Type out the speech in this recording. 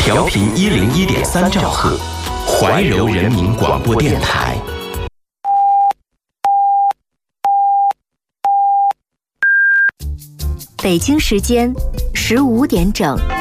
调频101.3兆赫，怀柔人民广播电台。 北京时间15点整。